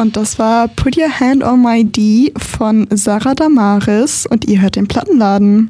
Und das war Put Your Hand on My D von Sarah Damaris und ihr hört den Plattenladen.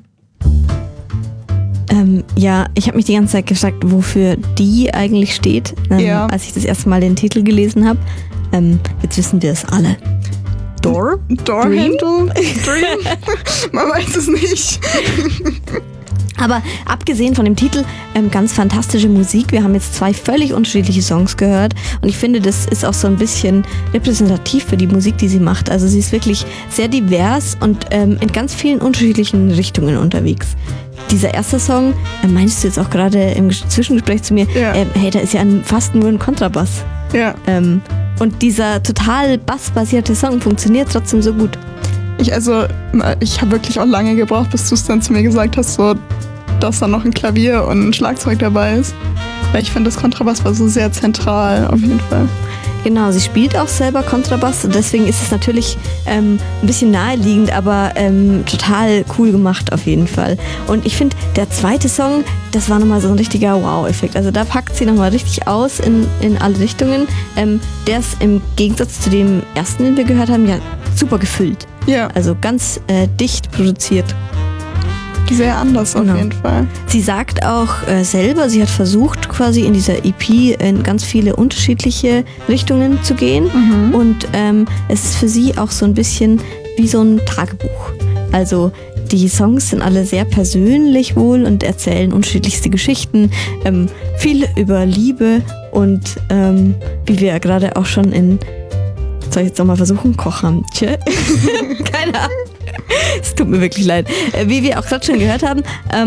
Ja, ich habe mich die ganze Zeit gefragt, wofür die eigentlich steht, als ich das erste Mal den Titel gelesen habe. Jetzt wissen wir es alle. Door Handle? Dream? Man weiß es nicht. Aber abgesehen von dem Titel, ganz fantastische Musik. Wir haben jetzt 2 völlig unterschiedliche Songs gehört und ich finde, das ist auch so ein bisschen repräsentativ für die Musik, die sie macht. Also sie ist wirklich sehr divers und in ganz vielen unterschiedlichen Richtungen unterwegs. Dieser erste Song, meinst du jetzt auch gerade im Zwischengespräch zu mir, hey, da ist ja fast nur ein Kontrabass. Ja. Und dieser total bassbasierte Song funktioniert trotzdem so gut. Ich habe wirklich auch lange gebraucht, bis du es dann zu mir gesagt hast, so, dass da noch ein Klavier und ein Schlagzeug dabei ist. Weil ich finde, das Kontrabass war so sehr zentral, auf jeden Fall. Genau, sie spielt auch selber Kontrabass und deswegen ist es natürlich ein bisschen naheliegend, aber total cool gemacht auf jeden Fall. Und ich finde, der zweite Song, das war nochmal so ein richtiger Wow-Effekt. Also da packt sie nochmal richtig aus in alle Richtungen. Der ist im Gegensatz zu dem ersten, den wir gehört haben, ja super gefüllt. Ja. Also ganz dicht produziert. Sehr anders auf jeden Fall. Sie sagt auch selber, sie hat versucht quasi in dieser EP in ganz viele unterschiedliche Richtungen zu gehen und es ist für sie auch so ein bisschen wie so ein Tagebuch. Also die Songs sind alle sehr persönlich wohl und erzählen unterschiedlichste Geschichten, viel über Liebe und wie wir ja gerade auch schon soll ich jetzt nochmal versuchen? Kochramtje? Keine Ahnung. Es tut mir wirklich leid. Wie wir auch gerade schon gehört haben.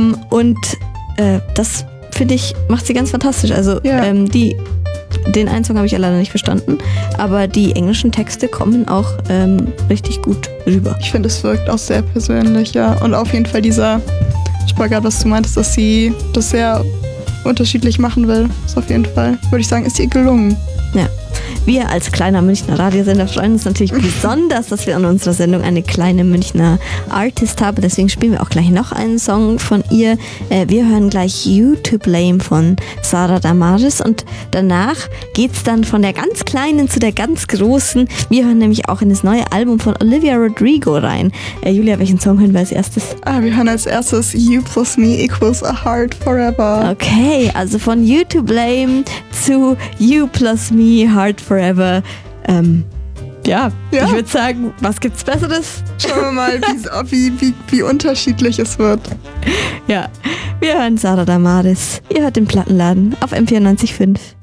Das, finde ich, macht sie ganz fantastisch. Also den einen Song habe ich ja leider nicht verstanden, aber die englischen Texte kommen auch richtig gut rüber. Ich finde, es wirkt auch sehr persönlich, ja. Und auf jeden Fall dieser Spagat, was du meintest, dass sie das sehr unterschiedlich machen will, ist auf jeden Fall, würde ich sagen, ist ihr gelungen. Ja. Wir als kleiner Münchner Radiosender freuen uns natürlich besonders, dass wir in unserer Sendung eine kleine Münchner Artist haben. Deswegen spielen wir auch gleich noch einen Song von ihr. Wir hören gleich You to Blame von Sarah Damaris und danach geht's dann von der ganz kleinen zu der ganz großen. Wir hören nämlich auch in das neue Album von Olivia Rodrigo rein. Julia, welchen Song hören wir als erstes? Wir hören als erstes You plus Me equals a Heart Forever. Okay, also von You to Blame zu You plus Me Heart Forever. Ich würde sagen, was gibt's Besseres? Schauen wir mal, wie unterschiedlich es wird. Ja, wir hören Sarah Damaris. Ihr hört den Plattenladen auf M94.5.